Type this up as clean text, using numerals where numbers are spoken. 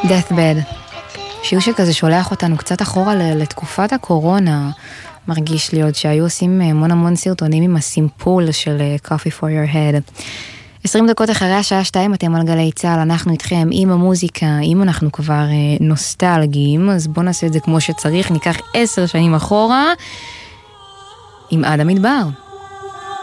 Deathbed, שיר שכזה שולח אותנו קצת אחורה לתקופת הקורונה, מרגיש לי עוד שהיו עושים המון סרטונים עם הסימפול של Coffee for your head. 20 דקות אחרי השעה 2 אתם על גלי צהל, אנחנו איתכם עם המוזיקה, אם אנחנו כבר נוסטלגיים, אז בואו נעשה את זה כמו שצריך, ניקח 10 שנים אחורה עם עד המדבר.